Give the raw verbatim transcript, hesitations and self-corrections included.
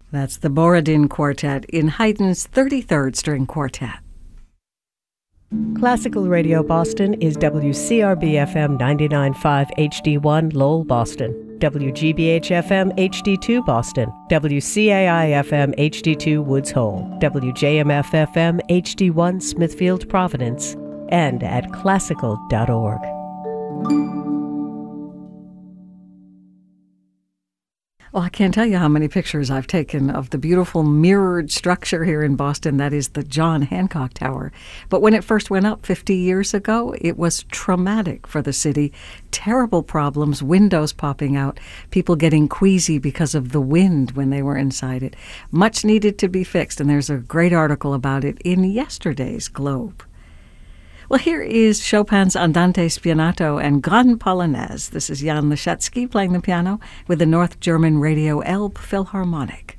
That's the Borodin Quartet in Haydn's thirty-third String Quartet. Classical Radio Boston is W C R B F M ninety-nine point five H D one Lowell, Boston, W G B H F M H D two Boston, W C A I F M H D two Woods Hole, W J M F F M H D one Smithfield, Providence, and at classical dot org. Well, I can't tell you how many pictures I've taken of the beautiful mirrored structure here in Boston that is the John Hancock Tower. But when it first went up fifty years ago, it was traumatic for the city. Terrible problems, windows popping out, people getting queasy because of the wind when they were inside it. Much needed to be fixed, and there's a great article about it in yesterday's Globe. Well, here is Chopin's Andante Spianato and Grande Polonaise. This is Jan Leschetski playing the piano with the North German Radio Elbe Philharmonic.